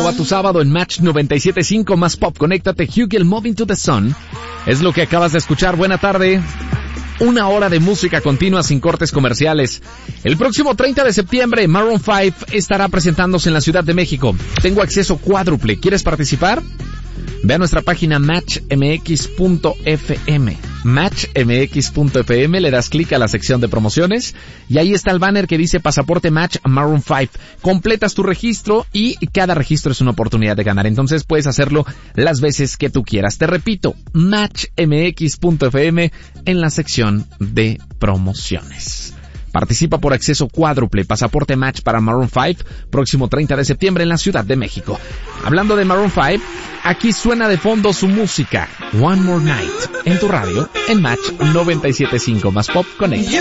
¿Cómo va tu sábado en Match 97.5 más pop? Conéctate, Hugel, Moving to the Sun. Es lo que acabas de escuchar. Buena tarde. 1 hora de música continua sin cortes comerciales. El próximo 30 de septiembre, Maroon 5 estará presentándose en la Ciudad de México. Tengo acceso cuádruple. ¿Quieres participar? Ve a nuestra página matchmx.fm. Matchmx.fm, le das clic a la sección de promociones y ahí está el banner que dice Pasaporte Match Maroon 5. Completas tu registro y cada registro es una oportunidad de ganar. Entonces puedes hacerlo las veces que tú quieras. Te repito, matchmx.fm en la sección de promociones. Participa por acceso cuádruple, Pasaporte Match para Maroon 5, próximo 30 de septiembre en la Ciudad de México. Hablando de Maroon 5, aquí suena de fondo su música, One More Night, en tu radio, en Match 97.5 más pop. Conecta.